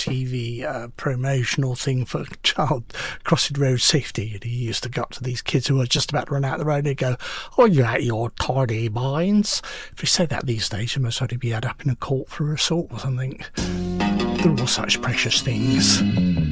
TV promotional thing for child crossing road safety, and he used to go up to these kids who were just about to run out the road and he'd go, "Oh, you out of your tiny minds." If you say that these days, you must only be had up in a court for assault or something. They're all such precious things.